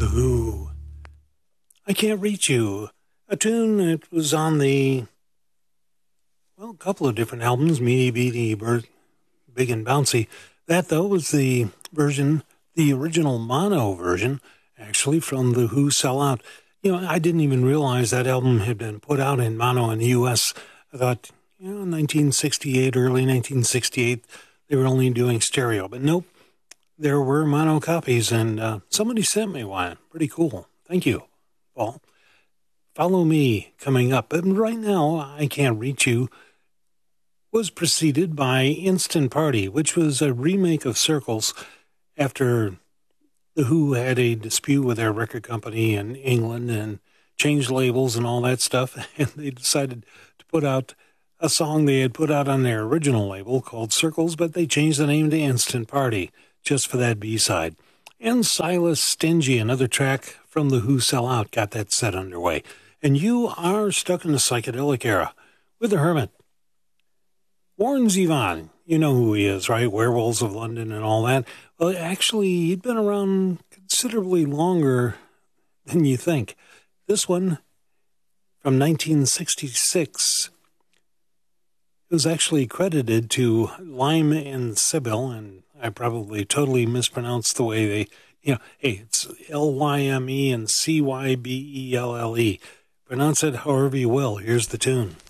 The Who. I Can't Reach You. A tune that was on a couple of different albums, Meaty Beaty, Big and Bouncy. That, though, was the original mono version, actually, from The Who Sell Out. I didn't even realize that album had been put out in mono in the U.S. I thought, 1968, early 1968, they were only doing stereo. But nope, there were mono copies, and somebody sent me one. Pretty cool. Thank you, Paul. Follow Me coming up. But right now, I Can't Reach You was preceded by Instant Party, which was a remake of Circles after The Who had a dispute with their record company in England and changed labels and all that stuff. And they decided to put out a song they had put out on their original label called Circles, but they changed the name to Instant Party just for that B-side. And Silas Stingy, another track from The Who Sell Out, got that set underway. And you are stuck in the psychedelic era with The Hermit. Warren Zevon, you know who he is, right? Werewolves of London and all that. Well, actually, he'd been around considerably longer than you think. This one, from 1966, was actually credited to Lime and Sybil, and I probably totally mispronounced the way they, hey, it's Lyme and Cybelle. Pronounce it however you will. Here's the tune.